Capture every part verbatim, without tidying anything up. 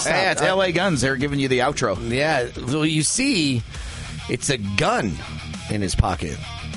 stop. Hey, it's L A Guns. They're giving you the outro. Yeah, well, you see, it's a gun in his pocket.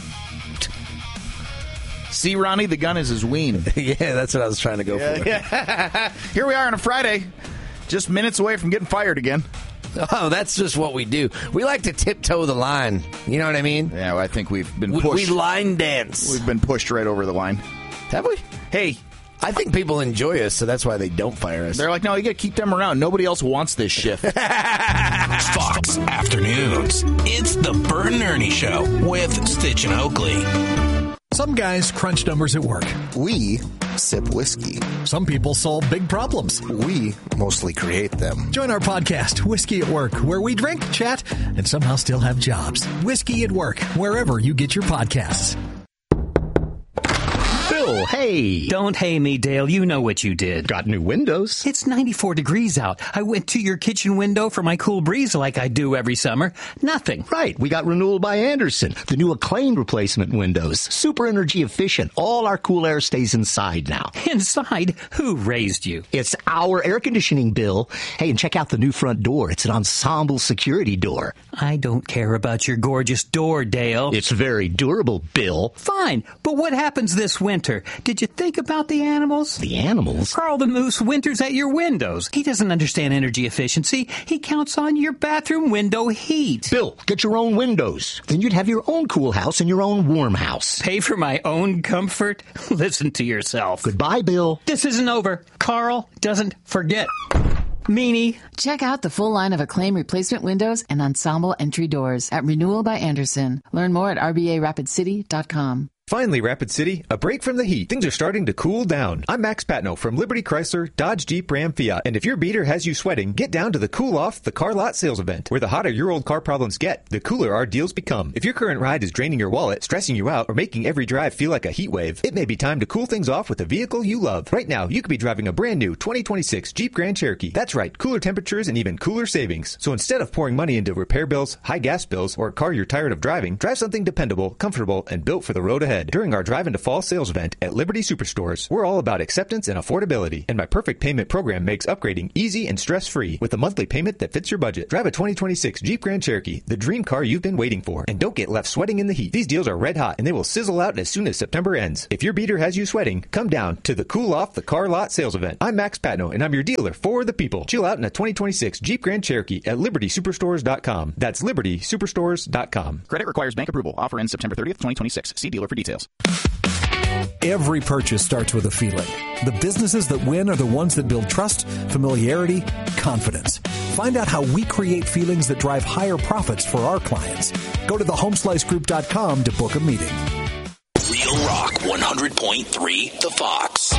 See, Ronnie, the gun is his ween. Yeah, that's what I was trying to go yeah, for. Yeah. Here we are on a Friday, just minutes away from getting fired again. Oh, that's just what we do. We like to tiptoe the line. You know what I mean? Yeah, well, I think we've been we, pushed. We line dance. We've been pushed right over the line. Have we? Hey. I think people enjoy us, so that's why they don't fire us. They're like, no, you got to keep them around. Nobody else wants this shift. Fox Afternoons. It's the Bert and Ernie Show with Stitch and Oakley. Some guys crunch numbers at work. We sip whiskey. Some people solve big problems. We mostly create them. Join our podcast, Whiskey at Work, where we drink, chat, and somehow still have jobs. Whiskey at Work, wherever you get your podcasts. Bill, hey. Don't hey me, Dale. You know what you did. Got new windows. It's ninety-four degrees out. I went to your kitchen window for my cool breeze like I do every summer. Nothing. Right. We got Renewal by Andersen. The new acclaimed replacement windows. Super energy efficient. All our cool air stays inside now. Inside? Who raised you? It's our air conditioning, Bill. Hey, and check out the new front door. It's an ensemble security door. I don't care about your gorgeous door, Dale. It's very durable, Bill. Fine. But what happens this winter? Did you think about the animals? The animals? Carl the Moose winters at your windows. He doesn't understand energy efficiency. He counts on your bathroom window heat. Bill, get your own windows. Then you'd have your own cool house and your own warm house. Pay for my own comfort? Listen to yourself. Goodbye, Bill. This isn't over. Carl doesn't forget. Meanie. Check out the full line of Acclaim replacement windows and ensemble entry doors at Renewal by Andersen. Learn more at r b a rapid city dot com. Finally, Rapid City, a break from the heat. Things are starting to cool down. I'm Max Patno from Liberty Chrysler, Dodge, Jeep, Ram, Fiat. And if your beater has you sweating, get down to the Cool Off the Car Lot sales event, where the hotter your old car problems get, the cooler our deals become. If your current ride is draining your wallet, stressing you out, or making every drive feel like a heat wave, it may be time to cool things off with a vehicle you love. Right now, you could be driving a brand new twenty twenty-six Jeep Grand Cherokee. That's right, cooler temperatures and even cooler savings. So instead of pouring money into repair bills, high gas bills, or a car you're tired of driving, drive something dependable, comfortable, and built for the road ahead. During our drive into fall sales event at Liberty Superstores, we're all about acceptance and affordability, and my Perfect Payment program makes upgrading easy and stress-free with a monthly payment that fits your budget. Drive a twenty twenty-six Jeep Grand Cherokee, the dream car you've been waiting for, and don't get left sweating in the heat. These deals are red hot, and they will sizzle out as soon as September ends. If your beater has you sweating, come down to the Cool Off the Car Lot sales event. I'm Max Patno, and I'm your dealer for the people. Chill out in a twenty twenty-six Jeep Grand Cherokee at liberty superstores dot com. That's liberty superstores dot com. Credit requires bank approval. Offer ends September thirtieth, twenty twenty-six. See dealer for details. Every purchase starts with a feeling. The businesses that win are the ones that build trust, familiarity, confidence. Find out how we create feelings that drive higher profits for our clients. Go to the home slice group dot com to book a meeting. Real Rock one hundred point three, The Fox.